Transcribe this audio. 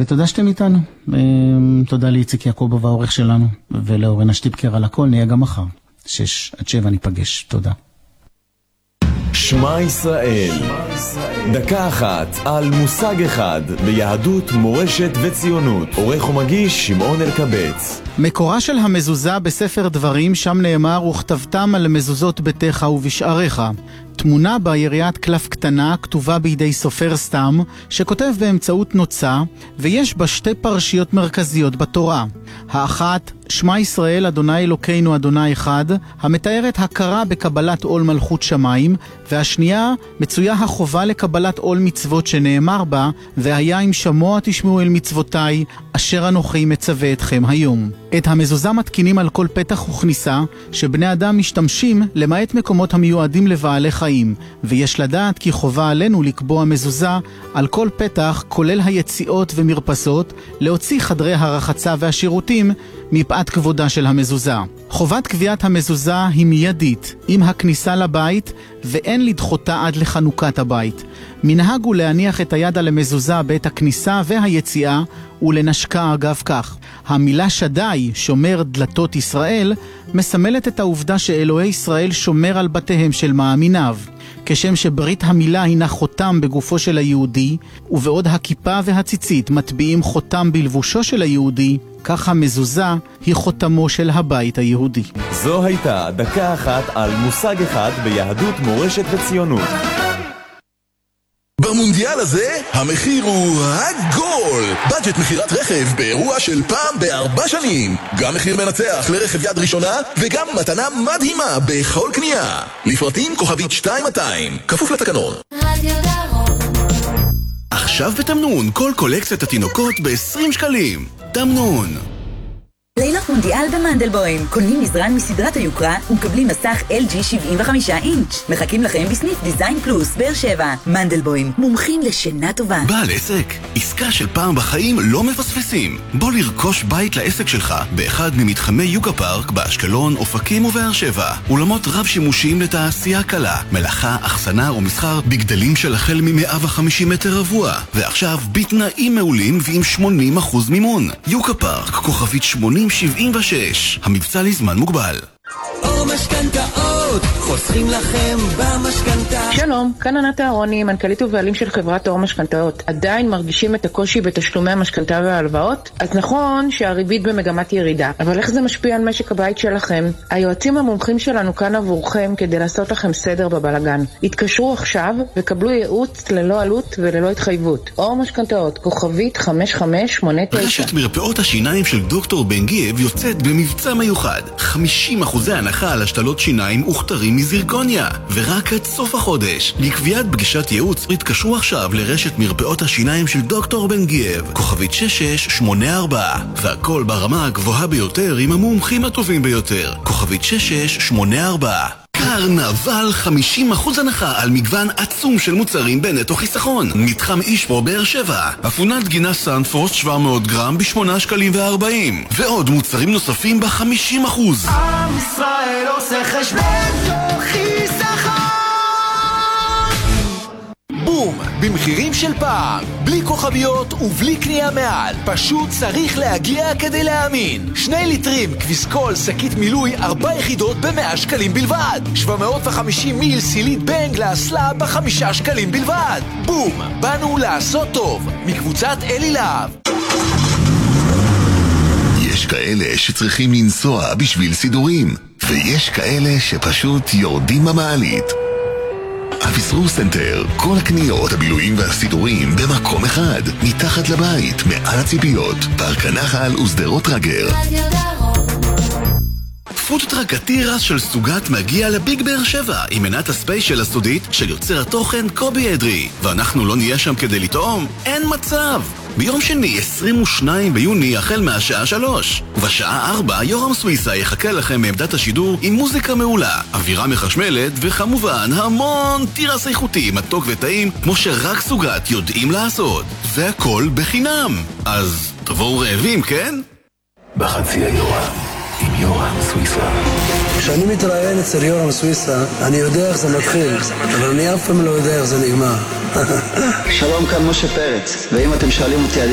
ותודה שאתם איתנו. תודה לאיציק יעקובוב העורך שלנו, ולאורנה שטיפקר על הכל. נהיה גם מחר 6-7 ניפגש. תודה. שמע ישראל, דקה אחת על מושג אחד ביהדות, מורשת וציונות. עורך ומגיש שמעון אלקבץ. מקורה של המזוזה בספר דברים, שם נאמר וכתבתם על מזוזות ביתך ובשעריך. תמונה בה יריית קלף קטנה כתובה בידי סופר סתם שכותב באמצעות נוצה, ויש בה שתי פרשיות מרכזיות בתורה. האחת, שמע ישראל אדוני אלוקינו אדוני אחד, המתארת הכרה בקבלת עול מלכות שמיים, והשנייה מצויה החובה לקבלת עול מצוות שנאמר בה, והיה אם שמוע תשמעו אל מצוותיי אשר אנוכי מצווה אתכם היום. את המזוזה מתקינים על כל פתח וכניסה שבני אדם משתמשים למעט מקומות המיועדים לבעלי חיים, ויש לדעת כי חובה עלינו לקבוע מזוזה על כל פתח כולל היציאות ומרפסות, להוציא חדרי הרחצה והשירותים מפאת כבודה של המזוזה. חובת קביעת המזוזה היא מיידית עם הכניסה לבית, ואין לדחותה עד לחנוכת הבית. מנהג הוא להניח את היד על המזוזה בעת הכניסה והיציאה ולנשקה אגב כך. המילה שדי, שומר דלתות ישראל, מסמלת את העובדה שאלוהי ישראל שומר על בתיהם של מאמיניו. כשם שברית המילה הינה חותם בגופו של היהודי, ובעוד הכיפה והציצית מטביעים חותם בלבושו של היהודי, כך המזוזה היא חותמו של הבית היהודי. זו הייתה דקה אחת על מושג אחד ביהדות, מורשת וציונות. במונדיאל הזה המחיר הוא הגול. בדג'ט מחירת רכב באירוע של פעם ב4 שנים. גם מחיר מנצח לרכב יד ראשונה וגם מתנה מדהימה בכל קנייה. לפרטים כוכבית 2200, כפוף לתקנון. עכשיו בתמנון כל קולקציית התינוקות ב20 שקלים. תמנון. לילות מונדיאל במנדלבוים. קונים מזרן מסדרת היוקרה ומקבלים מסך LG 75 אינץ'. מחכים לכם בסניף דיזיין פלוס באר שבע. מנדלבוים, מומחים לשינה טובה. בעל עסק, עסקה של פעם בחיים לא מפספסים. בוא לרכוש בית לעסק שלך באחד ממתחמי יוקה פארק באשקלון, אופקים ובאר שבע. אולמות רב שימושיים לתעשייה קלה, מלאכה, אחסנה ומסחר בגדלים של החל מ-150 מטר רבוע. ועכשיו בתנאים מעולים ועם 80% מימון. יוקה פארק, כוכבית 8076. המבצע לזמן מוגבל. אור משכנתאות, חוסכים לכם במשכנתה. שלום, כאן ענת אהרוני, מנכ"לית ובעלים של חברת אור משכנתאות. עדיין מרגישים את הקושי בתשלומי המשכנתה וההלוואות? אז נכון שהריבית במגמת ירידה, אבל איך זה משפיע על משק הבית שלכם? היועצים המומחים שלנו כאן עבורכם כדי לעשות לכם סדר בבלגן. התקשרו עכשיו וקבלו ייעוץ ללא עלות וללא התחייבות. אור משכנתאות, כוכבית 5589. רשת מרפאות השיניים של דוקטור בן גייב יוצאת במבצע מיוחד. 50% הנחה על השתלות שיניים וכתרים מזירקוניה, ורק עד סוף החודש. לקביעת פגישת ייעוץ התקשרו עכשיו לרשת מרפאות השיניים של דוקטור בן גייב, כוכבית 6684, והכל ברמה הגבוהה ביותר עם המומחים הטובים ביותר, כוכבית 6684. קרנבל 50% הנחה על מגוון עצום של מוצרים בנטו חיסכון. מתחם אישפור באר שבע, אפונת גינה סנפרוסט 700 גרם ב8 שקלים ו40, ועוד מוצרים נוספים ב50%. עם ישראל עושה חשבון חיסכון. בום, במחירים של פעם, בלי כוכביות ובלי קנייה מעל. פשוט צריך להגיע כדי להאמין. 2 ליטרים קוויסקול שקית מילוי 4 יחידות ב100 שקלים בלבד. 750 מיל סילית בנג לאסלה ב5 שקלים בלבד. בום, באנו לעשות טוב, מקבוצת אלי להב. יש כאלה שצריכים לנסוע בשביל סידורים, ויש כאלה שפשוט יורדים במעלית. אביסרו סנטר, כל הקניות, הבילויים והסידורים במקום אחד, מתחת לבית, מעל הציפיות, פארק הנחל ושדרות רגר. פודטראק התירס של סוגת מגיע לביג באר שבע עם מנת הספיישל הסודית של יוצר התוכן קובי אדרי, ואנחנו לא נהיה שם כדי לטעום? אין מצב! ביום שני 22 ביוני החל מהשעה 3, ובשעה 4 יורם סוויסה יחכה לכם מעמדת השידור עם מוזיקה מעולה, אווירה מחשמלת וכמובן המון תירס איכותי מתוק וטעים כמו שרק סוגת יודעים לעשות, והכל בחינם. אז תבואו רעבים, כן? בחצי היורם עם יורם סוויסה. כשאני מתראיין אצל יורם סוויסה, אני יודע איך זה מתחיל, אבל אני אף פעם לא יודע איך זה נגמר. שלום, כאן משה פרץ, ואם אתם שואלים אותי